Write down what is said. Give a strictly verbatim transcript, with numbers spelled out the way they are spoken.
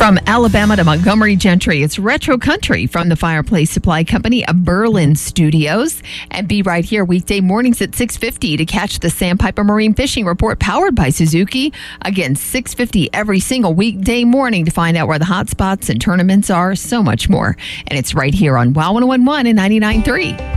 From Alabama to Montgomery Gentry, it's Retro Country from the Fireplace Supply Company of Berlin Studios. And be right here weekday mornings at six fifty to catch the Sandpiper Marine Fishing Report powered by Suzuki. Again, six fifty every single weekday morning to find out where the hot spots and tournaments are, so much more. And it's right here on WOW one oh one point one and ninety-nine point three.